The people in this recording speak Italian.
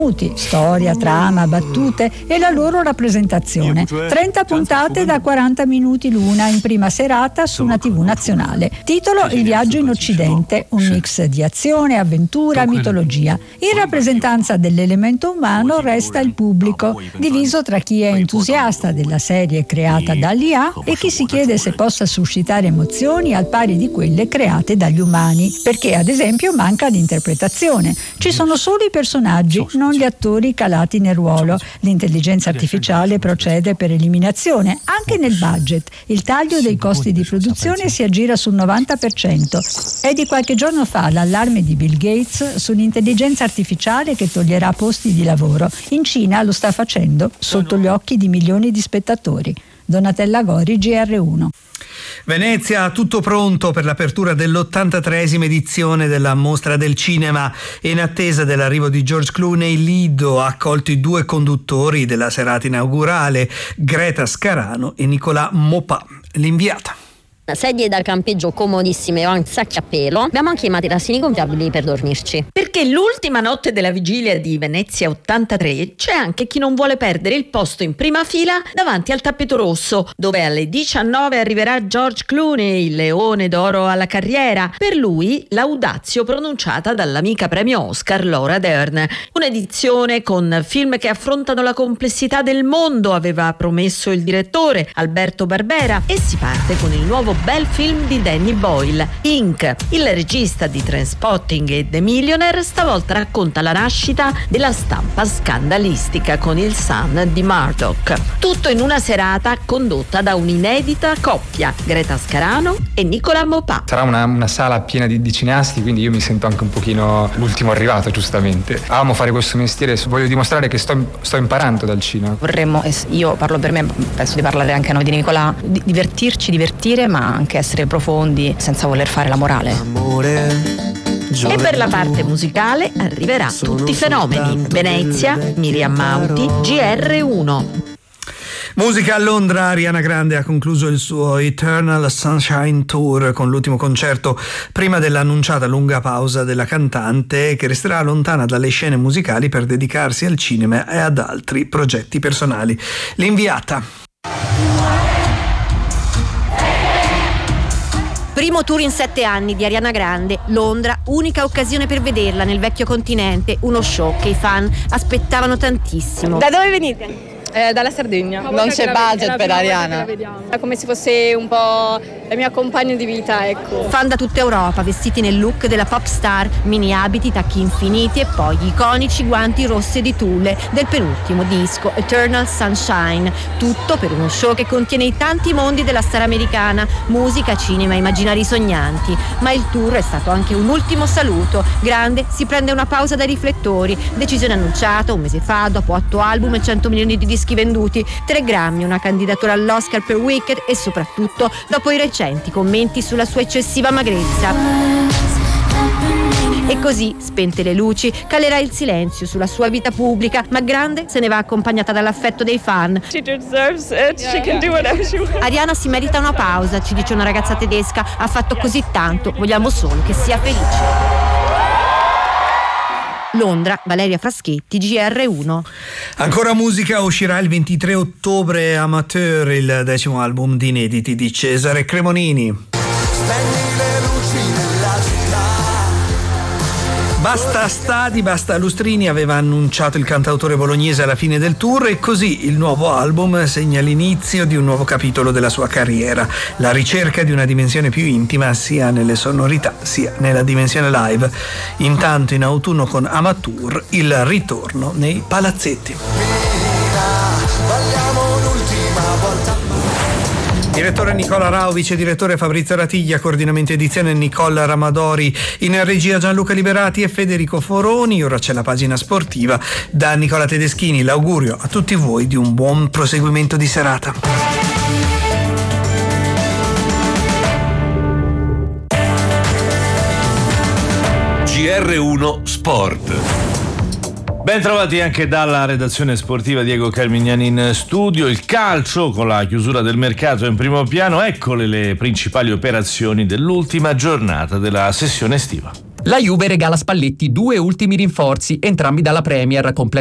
storia, trama, battute e la loro rappresentazione. 30 puntate da 40 minuti l'una in prima serata su una TV nazionale. Titolo: Il viaggio in Occidente, un mix di azione, avventura, mitologia. In rappresentanza dell'elemento umano resta il pubblico, diviso tra chi è entusiasta della serie creata dall'IA e chi si chiede se possa suscitare emozioni al pari di quelle create dagli umani, perché ad esempio manca l'interpretazione. Ci sono solo i personaggi, non gli attori calati nel ruolo. L'intelligenza artificiale procede per eliminazione, anche nel budget. Il taglio dei costi di produzione si aggira sul 90%. È di qualche giorno fa l'allarme di Bill Gates sull'intelligenza artificiale che toglierà posti di lavoro. In Cina lo sta facendo sotto gli occhi di milioni di spettatori. Donatella Gori, GR1. Venezia, tutto pronto per l'apertura dell'83esima edizione della Mostra del Cinema. In attesa dell'arrivo di George Clooney, Lido ha accolto i due conduttori della serata inaugurale, Greta Scarano e Nicolas Maupin. L'inviata. Sedie da campeggio comodissime, un sacchi a pelo. Abbiamo anche i materassini gonfiabili per dormirci. Perché l'ultima notte della vigilia di Venezia 83 c'è anche chi non vuole perdere il posto in prima fila davanti al tappeto rosso, dove alle 19 arriverà George Clooney, il leone d'oro alla carriera. Per lui l'audazio pronunciata dall'amica premio Oscar Laura Dern. Un'edizione con film che affrontano la complessità del mondo, aveva promesso il direttore Alberto Barbera, e si parte con il nuovo bel film di Danny Boyle, Inc. Il regista di Trainspotting e The Millionaire stavolta racconta la nascita della stampa scandalistica con il Sun di Murdoch. Tutto in una serata condotta da un'inedita coppia, Greta Scarano e Nicolas Maupin. Sarà una sala piena di cineasti, quindi io mi sento anche un pochino l'ultimo arrivato, giustamente. Amo fare questo mestiere, voglio dimostrare che sto imparando dal cinema. Vorremmo, io parlo per me, penso di parlare anche a noi di Nicolas, divertirci, ma anche essere profondi senza voler fare la morale. E per la parte musicale arriverà Tutti i fenomeni. Venezia, Miriam Mauti, GR1. Musica a Londra. Ariana Grande ha concluso il suo Eternal Sunshine Tour con l'ultimo concerto prima dell'annunciata lunga pausa della cantante, che resterà lontana dalle scene musicali per dedicarsi al cinema e ad altri progetti personali. L'inviata. Primo tour in 7 anni di Ariana Grande, Londra, unica occasione per vederla nel vecchio continente, uno show che i fan aspettavano tantissimo. Da dove venite? Dalla Sardegna. Non c'è budget per Ariana. È come se fosse un po' la mia compagna di vita, ecco. Fan da tutta Europa, vestiti nel look della pop star, mini abiti, tacchi infiniti e poi gli iconici guanti rossi di tulle del penultimo disco, Eternal Sunshine. Tutto per uno show che contiene i tanti mondi della star americana, musica, cinema, immaginari sognanti. Ma il tour è stato anche un ultimo saluto. Grande si prende una pausa dai riflettori, decisione annunciata un mese fa dopo 8 album e 100 milioni di dischi venduti, 3 Grammy, una candidatura all'Oscar per Wicked e soprattutto dopo i recenti commenti sulla sua eccessiva magrezza. E così, spente le luci, calerà il silenzio sulla sua vita pubblica, ma Grande se ne va accompagnata dall'affetto dei fan. She deserves it. She can do whatever she wants. Ariana si merita una pausa, ci dice una ragazza tedesca, ha fatto così tanto, vogliamo solo che sia felice. Londra, Valeria Fraschetti, GR1. Ancora musica. Uscirà il 23 ottobre Amateur, il 10° album di inediti di Cesare Cremonini. Spegni le luci nella città. Basta stadi, basta lustrini, aveva annunciato il cantautore bolognese alla fine del tour, e così il nuovo album segna l'inizio di un nuovo capitolo della sua carriera, la ricerca di una dimensione più intima sia nelle sonorità sia nella dimensione live. Intanto in autunno con Amateur il ritorno nei palazzetti. Direttore Nicola Rao, vice direttore Fabrizio Ratiglia, coordinamento edizione Nicola Ramadori, in regia Gianluca Liberati e Federico Foroni. Ora c'è la pagina sportiva. Da Nicola Tedeschini l'augurio a tutti voi di un buon proseguimento di serata. GR1 Sport. Ben trovati anche dalla redazione sportiva, Diego Carmignani in studio. Il calcio, con la chiusura del mercato in primo piano, eccole le principali operazioni dell'ultima giornata della sessione estiva. La Juve regala a Spalletti 2 ultimi rinforzi, entrambi dalla Premier,